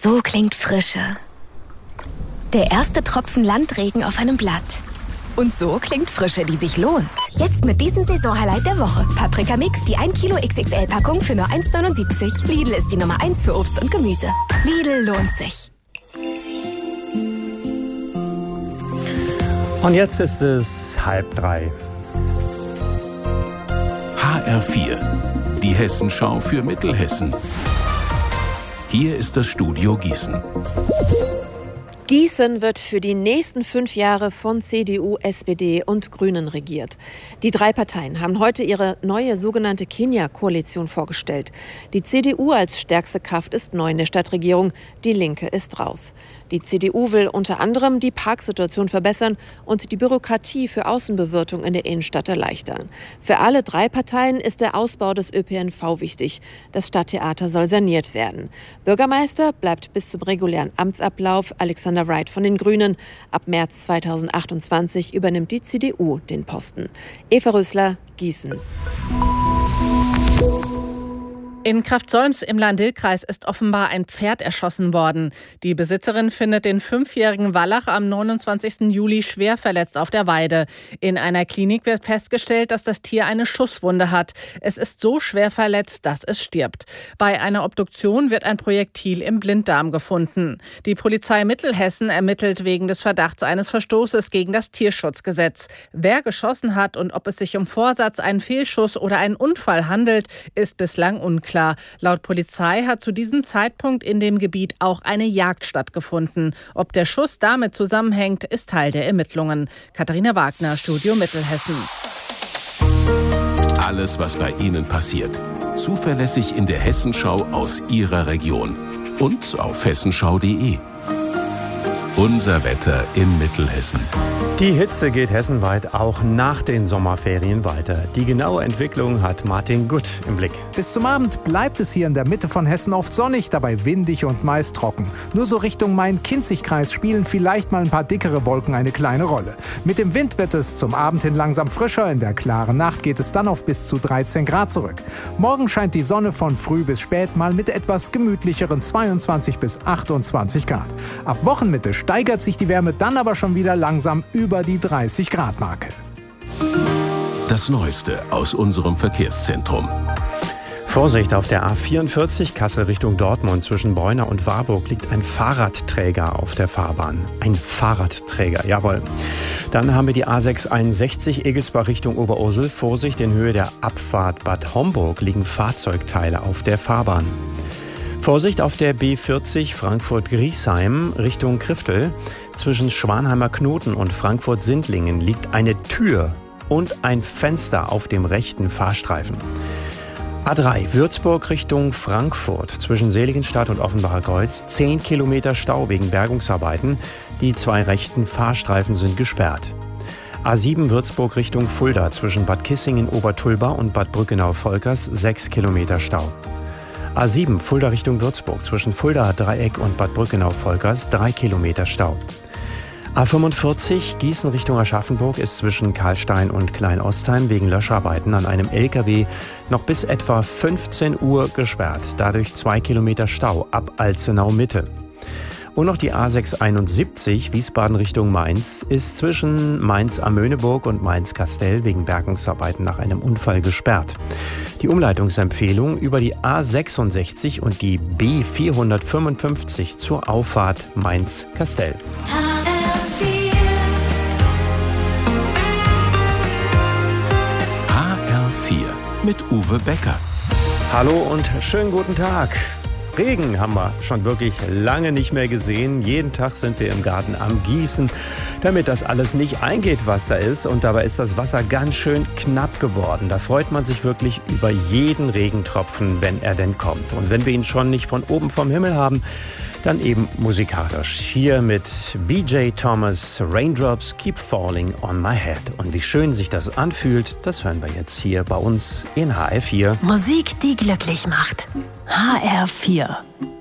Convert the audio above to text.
So klingt Frische. Der erste Tropfen Landregen auf einem Blatt. Und so klingt Frische, die sich lohnt. Jetzt mit diesem Saisonhighlight der Woche. Paprika Mix, die 1 Kilo XXL-Packung für nur 1,79. Lidl ist die Nummer 1 für Obst und Gemüse. Lidl lohnt sich. Und jetzt ist es 2:30. HR4, die Hessenschau für Mittelhessen. Hier ist das Studio Gießen. Gießen wird für die nächsten 5 Jahre von CDU, SPD und Grünen regiert. Die 3 Parteien haben heute ihre neue sogenannte Kenia-Koalition vorgestellt. Die CDU als stärkste Kraft ist neu in der Stadtregierung, die Linke ist raus. Die CDU will unter anderem die Parksituation verbessern und die Bürokratie für Außenbewirtung in der Innenstadt erleichtern. Für alle 3 Parteien ist der Ausbau des ÖPNV wichtig. Das Stadttheater soll saniert werden. Bürgermeister bleibt bis zum regulären Amtsablauf Alexander Wright von den Grünen. Ab März 2028 übernimmt die CDU den Posten. Eva Rösler, Gießen. In Kraftsolms im Lahn-Dill-Kreis ist offenbar ein Pferd erschossen worden. Die Besitzerin findet den 5-jährigen Wallach am 29. Juli schwer verletzt auf der Weide. In einer Klinik wird festgestellt, dass das Tier eine Schusswunde hat. Es ist so schwer verletzt, dass es stirbt. Bei einer Obduktion wird ein Projektil im Blinddarm gefunden. Die Polizei Mittelhessen ermittelt wegen des Verdachts eines Verstoßes gegen das Tierschutzgesetz. Wer geschossen hat und ob es sich um Vorsatz, einen Fehlschuss oder einen Unfall handelt, ist bislang unklar. Laut Polizei hat zu diesem Zeitpunkt in dem Gebiet auch eine Jagd stattgefunden. Ob der Schuss damit zusammenhängt, ist Teil der Ermittlungen. Katharina Wagner, Studio Mittelhessen. Alles, was bei Ihnen passiert. Zuverlässig in der Hessenschau aus Ihrer Region. Und auf hessenschau.de. Unser Wetter in Mittelhessen. Die Hitze geht hessenweit auch nach den Sommerferien weiter. Die genaue Entwicklung hat Martin Gutt im Blick. Bis zum Abend bleibt es hier in der Mitte von Hessen oft sonnig, dabei windig und meist trocken. Nur so Richtung Main-Kinzig-Kreis spielen vielleicht mal ein paar dickere Wolken eine kleine Rolle. Mit dem Wind wird es zum Abend hin langsam frischer. In der klaren Nacht geht es dann auf bis zu 13 Grad zurück. Morgen scheint die Sonne von früh bis spät mal mit etwas gemütlicheren 22 bis 28 Grad. Ab Wochenmitte steigert sich die Wärme dann aber schon wieder langsam über die 30-Grad-Marke. Das Neueste aus unserem Verkehrszentrum. Vorsicht, auf der A44 Kassel Richtung Dortmund zwischen Beuna und Warburg liegt ein Fahrradträger auf der Fahrbahn. Ein Fahrradträger, jawohl. Dann haben wir die A661 Egelsbach Richtung Oberursel. Vorsicht, in Höhe der Abfahrt Bad Homburg liegen Fahrzeugteile auf der Fahrbahn. Vorsicht auf der B40 Frankfurt-Griesheim Richtung Kriftel. Zwischen Schwanheimer Knoten und Frankfurt-Sindlingen liegt eine Tür und ein Fenster auf dem rechten Fahrstreifen. A3 Würzburg Richtung Frankfurt. Zwischen Seligenstadt und Offenbacher Kreuz 10 Kilometer Stau wegen Bergungsarbeiten. Die 2 rechten Fahrstreifen sind gesperrt. A7 Würzburg Richtung Fulda. Zwischen Bad Kissingen-Obertulba und Bad Brückenau-Volkers 6 Kilometer Stau. A7 Fulda Richtung Würzburg, zwischen Fuldaer Dreieck und Bad Brückenau-Volkers 3 Kilometer Stau. A45 Gießen Richtung Aschaffenburg ist zwischen Karlstein und Kleinostheim wegen Löscharbeiten an einem LKW noch bis etwa 15 Uhr gesperrt. Dadurch 2 Kilometer Stau ab Alzenau Mitte. Und noch die A671 Wiesbaden Richtung Mainz ist zwischen Mainz am Möhneburg und Mainz-Kastell wegen Bergungsarbeiten nach einem Unfall gesperrt. Die Umleitungsempfehlung über die A66 und die B455 zur Auffahrt Mainz-Kastell. HR4 mit Uwe Becker. Hallo und schönen guten Tag. Regen haben wir schon wirklich lange nicht mehr gesehen. Jeden Tag sind wir im Garten am Gießen, damit das alles nicht eingeht, was da ist. Und dabei ist das Wasser ganz schön knapp geworden. Da freut man sich wirklich über jeden Regentropfen, wenn er denn kommt. Und wenn wir ihn schon nicht von oben vom Himmel haben, dann eben musikalisch. Hier mit BJ Thomas, Raindrops Keep Falling on My Head. Und wie schön sich das anfühlt, das hören wir jetzt hier bei uns in HR4. Musik, die glücklich macht. HR4.